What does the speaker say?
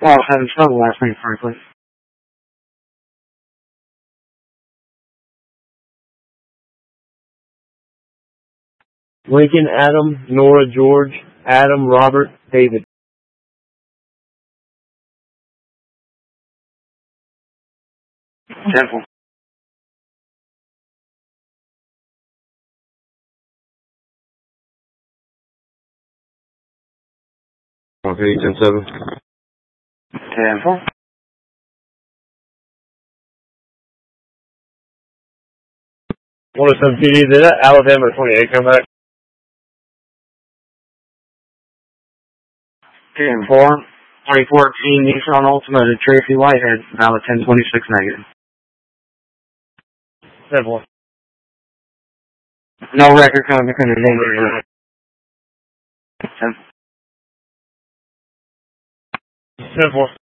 Well, I was having trouble last night, frankly. Lincoln, Adam, Nora, George, Adam, Robert, David. Temple. Okay, 10-7. Temple. What is some PD? Did that Alabama 28 come back? 10-4. 2014 Nissan Altima to Tracy Whitehead, valid 1026 negative. 10-4. No record conduct under danger. 10. 10-4.